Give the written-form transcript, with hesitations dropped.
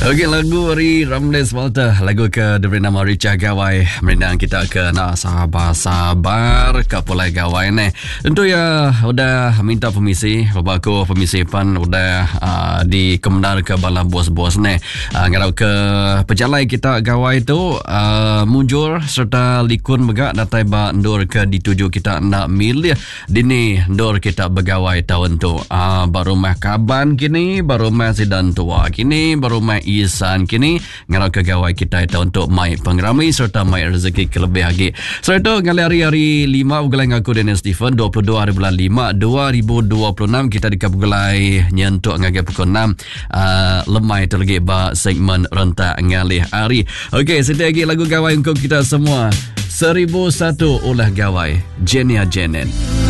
Okey, lagu dari Ramles Walter, lagu ke diberi nama Richa Gawai, merindang kita ke nak sabar-sabar ke pulai gawai ni. Tentu ya udah minta permisi, bapak aku permisi pan udah dikemendar ke bala bos-bos ni. Ngarau ke pejalai kita gawai tu munjur serta likun megak datai ba ndur ke dituju kita nak milih dini ndur kita begawai tahun tu. Baru mah kaban kini, baru mah sidan tua kini, baru mah isan kini ngarau ke gawai kita itu untuk mai pengrami serta mai rezeki kelebih lagi. So itu ngali hari 5 bergulai ngaku Daniel Stephen 22 hari bulan 5 2026 kita dikabulai nyentuk ngagi pukul 6 lemai itu lagi ba segmen rentak ngali hari. Okey, setiap lagi lagu gawai untuk kita semua. 1001 ulah gawai Jenia Jenen.